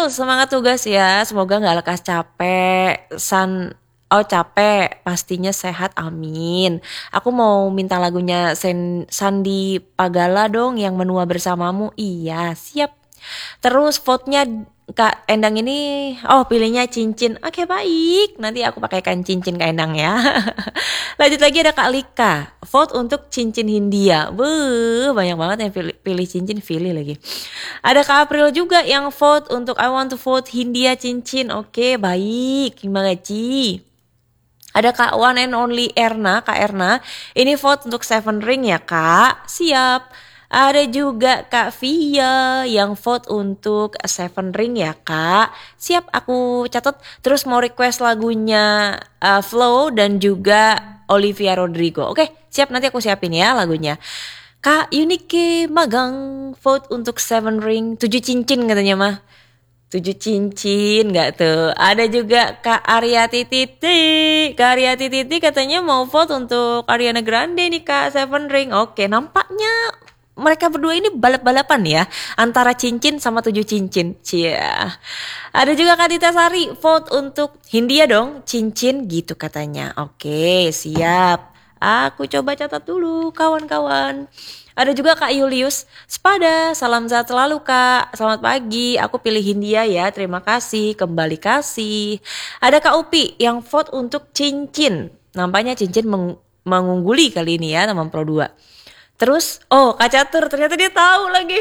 Rizkil, semangat tugas ya. Semoga nggak lekas capek. Oh capek, pastinya sehat, amin. Aku mau minta lagunya Sandi Pagala dong, yang menua bersamamu. Iya, siap. Terus vote-nya Kak Endang ini, oh pilihnya cincin. Oke baik, nanti aku pakaikan cincin Kak Endang ya. Lanjut lagi ada Kak Lika, vote untuk cincin Hindia. Banyak banget yang pilih cincin, pilih lagi. Ada Kak April juga yang vote untuk I want to vote Hindia cincin. Oke baik, terima kasih. Ada Kak One and Only Erna, Kak Erna. Ini vote untuk Seven Ring ya Kak. Siap. Ada juga Kak Via yang vote untuk Seven Ring ya Kak. Siap, aku catat. Terus mau request lagunya Flow dan juga Olivia Rodrigo. Oke, siap, nanti aku siapin ya lagunya. Kak Yunike Magang vote untuk Seven Ring. 7 cincin katanya mah. 7 cincin gak tuh. Ada juga Kak Aryati Titi. Kak Aryati Titi katanya mau vote untuk Ariana Grande nih Kak, Seven Ring. Oke, nampaknya mereka berdua ini balap-balapan ya, antara cincin sama 7 cincin. Cia. Ada juga Kak Dita Sari vote untuk Hindia dong, cincin gitu katanya. Oke, siap. Aku coba catat dulu kawan-kawan. Ada juga Kak Julius Sepada, salam sehat selalu Kak. Selamat pagi, aku pilih Hindia ya, terima kasih, kembali kasih. Ada Kak Upi yang vote untuk cincin. Nampaknya cincin mengungguli kali ini ya teman Pro 2. Terus, oh Kak Catur ternyata dia tahu lagi.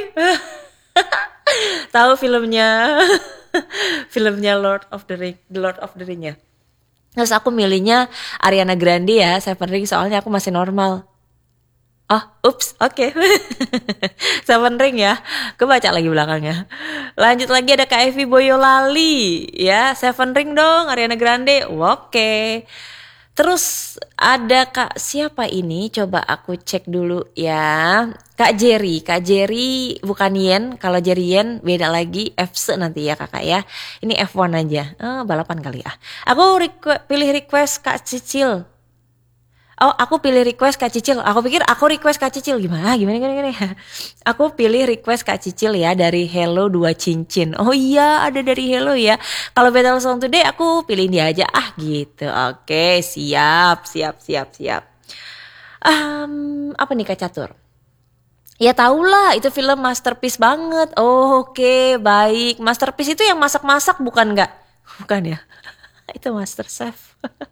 Tahu filmnya. Filmnya The Lord of the Ring ya. Terus aku milihnya Ariana Grande ya, Seven Ring, soalnya aku masih normal. Oh, ups, oke. Seven Ring ya. Gue baca lagi belakangnya. Lanjut lagi ada Kak Evi Boyolali. Ya, Seven Ring dong, Ariana Grande. Oke. Terus ada Kak siapa ini? Coba aku cek dulu ya. Kak Jerry. Kak Jerry bukan Yen. Kalau Jerry Yen beda lagi. FC nanti ya kakak ya. Ini F1 aja. Balapan kali ya. Aku pilih request Kak Cicil. Oh, aku pilih request Kak Cicil. Aku pikir aku request Kak Cicil. Gimana? Aku pilih request Kak Cicil ya dari Hello 2 Cincin. Oh iya, ada dari Hello ya. Kalau Battle Song Today aku pilih dia aja. Gitu. Oke, siap. Apa nih Kak Catur? Ya tahulah, itu film masterpiece banget. Oh, oke, baik. Masterpiece itu yang masak-masak bukan nggak? Bukan ya? Itu Master Chef.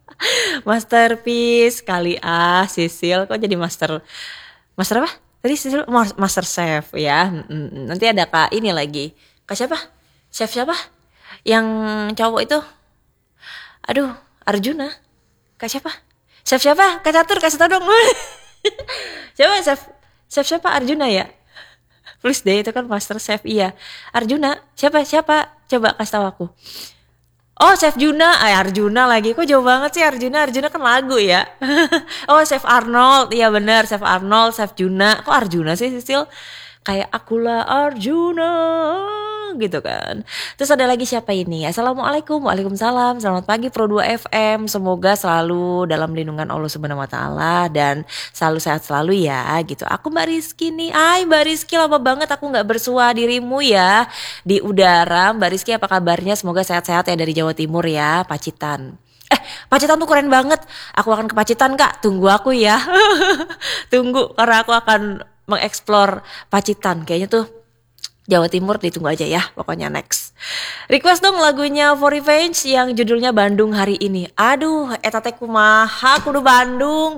Masterpiece kali Sisil kok jadi master apa tadi Sisil? Master Chef ya. Nanti ada Kak ini lagi, Kak siapa, chef siapa yang cowok itu, aduh, Arjuna. Kak siapa, chef siapa, Kak Catur kasih tau dong. Siapa chef siapa, Arjuna ya, please deh, itu kan Master Chef. Iya, Arjuna siapa coba kasih tahu aku. Oh, Chef Juna, Arjuna lagi. Kok jauh banget sih Arjuna? Arjuna kan lagu ya. Oh, Chef Arnold. Iya benar, Chef Arnold, Chef Juna. Kok Arjuna sih, Sisil? Kayak akulah Arjuna gitu kan. Terus ada lagi siapa ini? Assalamualaikum. Waalaikumsalam. Selamat pagi Pro 2 FM. Semoga selalu dalam lindungan Allah Subhanahu wa taala dan selalu sehat selalu ya gitu. Aku Mbak Rizky nih. Mbak Rizky, lama banget aku nggak bersua dirimu ya di udara. Mbak Rizky apa kabarnya? Semoga sehat-sehat ya dari Jawa Timur ya, Pacitan. Pacitan tuh keren banget. Aku akan ke Pacitan Kak. Tunggu aku ya. Tunggu, karena aku akan mengeksplor Pacitan. Kayaknya tuh Jawa Timur, ditunggu aja ya. Pokoknya next. Request dong lagunya For Revenge yang judulnya Bandung Hari Ini. Aduh, eta teh kumaha kudu Bandung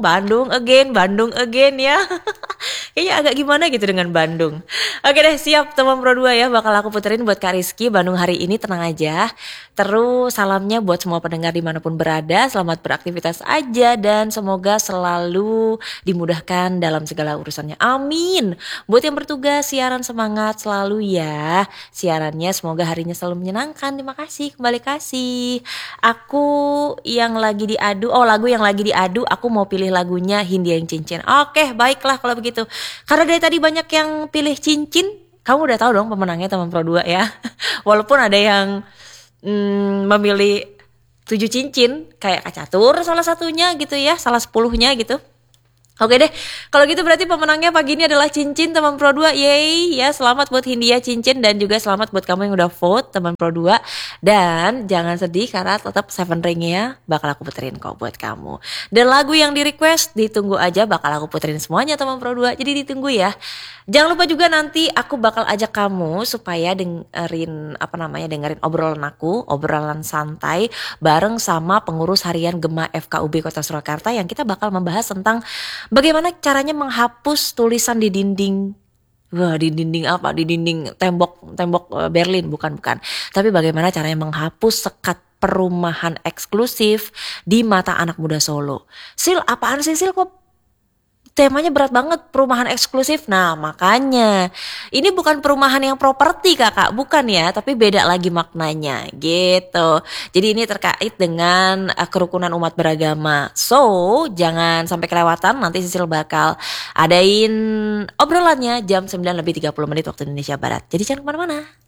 again ya. Kayaknya agak gimana gitu dengan Bandung. Oke deh, siap teman Pro 2 ya. Bakal aku puterin buat Kak Rizky Bandung Hari Ini, tenang aja. Terus salamnya buat semua pendengar dimanapun berada. Selamat beraktivitas aja dan semoga selalu dimudahkan dalam segala urusannya. Amin. Buat yang bertugas siaran, semangat selalu ya. Siarannya semoga harinya selalu menyenangkan. Terima kasih, kembali kasih. Aku yang lagi diadu, lagu yang lagi diadu, aku mau pilih lagunya Hindia yang Cincin. Oke, baiklah kalau begitu. Karena dari tadi banyak yang pilih cincin, kamu udah tahu dong pemenangnya teman Pro 2 ya. Walaupun ada yang memilih 7 cincin, kayak Kak Catur salah satunya gitu ya, salah 10-nya gitu. Oke deh, kalau gitu berarti pemenangnya pagi ini adalah Cincin teman Pro 2. Yeay, ya selamat buat Hindia Cincin dan juga selamat buat kamu yang udah vote teman Pro 2. Dan jangan sedih karena tetap Seven Ring-nya bakal aku puterin kok buat kamu. Dan lagu yang di request ditunggu aja, bakal aku puterin semuanya teman Pro 2. Jadi ditunggu ya. Jangan lupa juga nanti aku bakal ajak kamu supaya dengerin obrolan aku, obrolan santai bareng sama pengurus harian Gema FKUB Kota Surakarta yang kita bakal membahas tentang bagaimana caranya menghapus tulisan di dinding. Wah, di dinding apa? Di dinding tembok Berlin, bukan. Tapi bagaimana caranya menghapus sekat perumahan eksklusif di mata anak muda Solo. Sil, apaan sih Sil, kok temanya berat banget, perumahan eksklusif. Nah, makanya ini bukan perumahan yang properti kakak, bukan ya, tapi beda lagi maknanya gitu. Jadi ini terkait dengan kerukunan umat beragama. So, jangan sampai kelewatan, nanti Sisil bakal adain obrolannya jam 9 lebih 30 menit waktu Indonesia Barat. Jadi jangan kemana-mana.